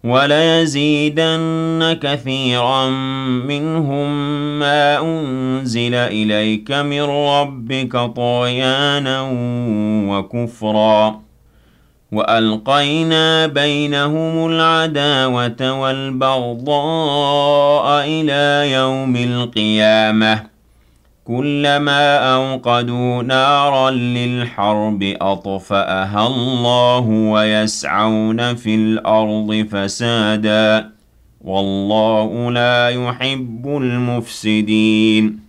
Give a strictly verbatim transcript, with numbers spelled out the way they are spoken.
وَلَيَزِيدَنَّ كَثِيرًا مِّنْهُم مَّا أُنزِلَ إِلَيْكَ مِن رَّبِّكَ طُغْيَانًا وَكُفْرًا ۖ وَأَلْقَيْنَا بَيْنَهُمُ الْعَدَاوَةَ وَالْبَغْضَاءَ إِلَىٰ يَوْمِ الْقِيَامَةِ ۚ كُلَّمَا أَوْقَدُوا نَارًا لِّلْحَرْبِ أَطْفَأَهَا اللَّهُ وَيَسْعَوْنَ فِي الْأَرْضِ فَسَادًا ۚ وَاللَّهُ لَا يُحِبُّ الْمُفْسِدِينَ